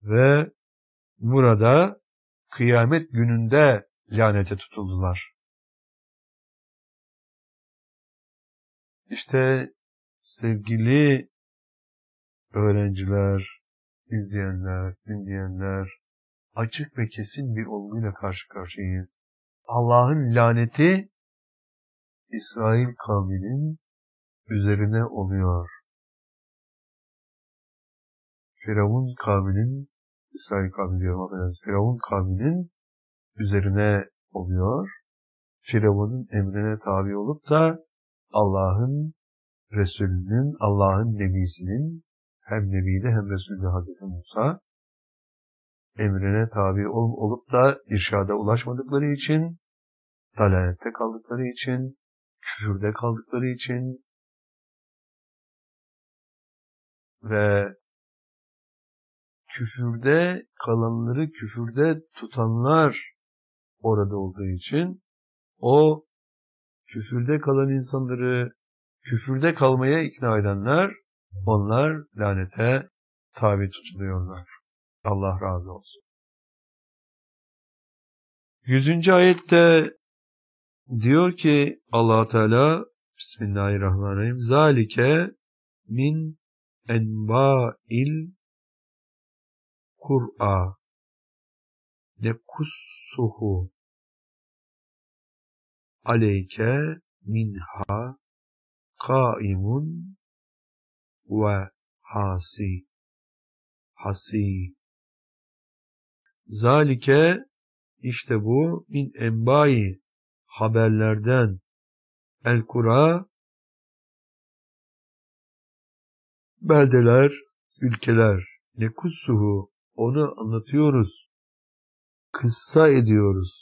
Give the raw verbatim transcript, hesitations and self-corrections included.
ve burada kıyamet gününde lanete tutuldular. İşte sevgili öğrenciler, izleyenler, dinleyenler, açık ve kesin bir olguyla karşı karşıyayız. Allah'ın laneti İsrail kavminin üzerine oluyor. Firavun kavminin, İsrail kavmi diyorum affedersiniz, Firavun kavminin üzerine oluyor. Firavun'un emrine tabi olup da Allah'ın Resulünün, Allah'ın Nebisinin, hem Nebi'de hem Resul'de Hazreti Musa emrine tabi ol, olup da irşada ulaşmadıkları için, dalalette kaldıkları için, küfürde kaldıkları için ve küfürde kalanları küfürde tutanlar orada olduğu için o küfürde kalan insanları küfürde kalmaya ikna edenler, onlar lanete tabi tutuluyorlar. Allah razı olsun. Yüzüncü ayette diyor ki Allah Teala Bismillahirrahmanirrahim zalike min enba'il Kur'a nekussuhu aleyke minha kaimun ve hasi hasi zalike işte bu min enbai haberlerden el Kur'a beldeler, ülkeler nekussuhu onu anlatıyoruz, kıssa ediyoruz.